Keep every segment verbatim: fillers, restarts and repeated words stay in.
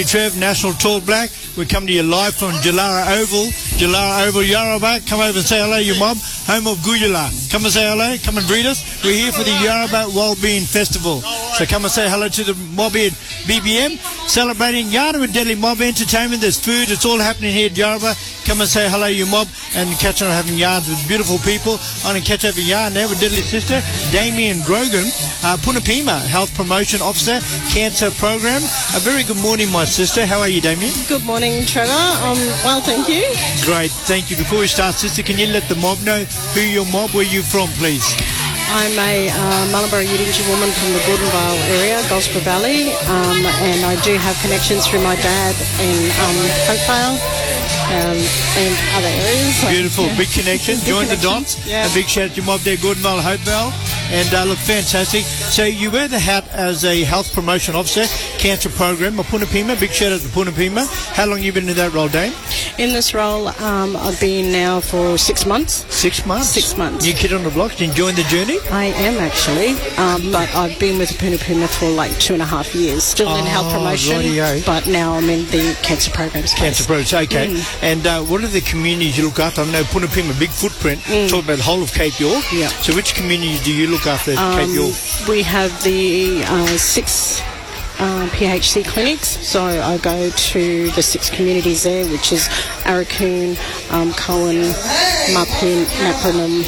Trev, National Tall Black. We come to you live from Jalara Oval. Jalara Oval, Yarrabah. Come over and say hello, your mob. Home of Guyula. Come and say hello. Come and greet us. We're here for the Yarrabah Wellbeing Festival. So come and say hello to the mob here at B B M. Celebrating Yarrabah Deadly Mob Entertainment. There's food. It's all happening here at Yarrabah. Come and say hello, your mob, and catch on having yarns with beautiful people. I'm going to catch over yarn now with Deadly Sister, Damien Grogan, uh, Punapima, Health Promotion Officer, Cancer Program. A very good morning, my sister. How are you, Damien? Good morning, Trevor. Um, well, thank you. Great, thank you. Before we start, sister, can you let the mob know who your mob, where you from, please? I'm a uh, Marlborough Yidinji woman from the Gordonvale area, Gosper Valley, um, and I do have connections through my dad in um, Hopevale um, and other areas. Beautiful, yeah. big connection. Big Join the connections. dots. Yeah. A big shout out to your mob there, Gordonvale, Hopevale. And uh, look, fantastic. So you wear the hat as a health promotion officer, cancer program, a Punapima. Big shout out to Punapima. How long have you been in that role, Dame? In this role, um, I've been now for six months. Six months? Six months. New kid on the block. Enjoying the journey? I am actually, um, but I've been with the Punapima for like two and a half years. Still in Oh, health promotion, rightio. but now I'm in the cancer program space. Cancer programs, okay. Mm. And uh, what are the communities you look after? I know Punapima, big footprint. Mm. Talk about the whole of Cape York. Yeah. So which communities do you look after at Um, Cape York? We have the uh, six uh, P H C clinics, so I go to the six communities there, which is Arakoon, um, Cohen, Mapun, Napranum,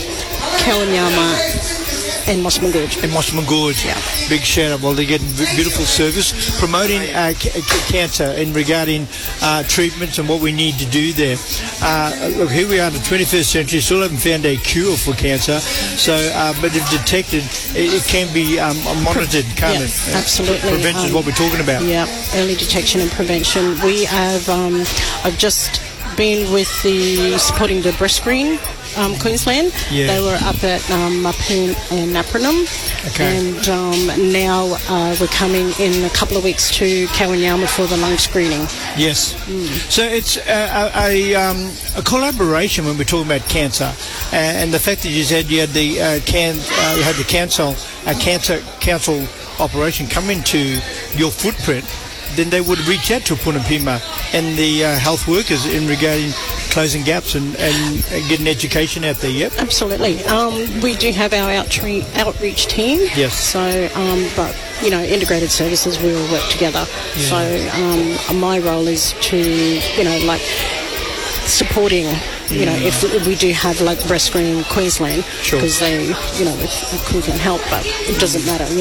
Kawanyama, and Mosman Gorge. And Mosman Gorge. Yeah. Big shout out. Well, they're getting beautiful service, promoting uh, c- c- cancer and regarding uh, treatments and what we need to do there. Uh, look, here we are in the twenty-first century, still haven't found a cure for cancer. So, uh, but if detected, it, it can be um, monitored, can't Yeah, it? absolutely. Prevention is Um, what we're talking about. Yeah, early detection and prevention. We have, um, I've just been with the, supporting the breast screen, um, Queensland. Yeah. They were up at um, Mapoon and Napranum. Okay. And um, now uh, we're coming in a couple of weeks to Kawanyama for the lung screening. Yes. So it's a, a, a, um, a collaboration when we're talking about cancer, and, and the fact that you said you had the uh, can uh, you had the cancer uh, cancer council operation come into your footprint, then they would reach out to Punapima and the uh, health workers in regarding closing gaps and, and, and getting education out there. Yep. Absolutely. Um, we do have our outreach, outreach team. Yes. So, um, but, you know, integrated services, we all work together. Yeah. So um, my role is to, you know, like supporting, you know, if, if we do have like breast screening Queensland, Sure. because they, you know, if Queensland help, but it doesn't matter. You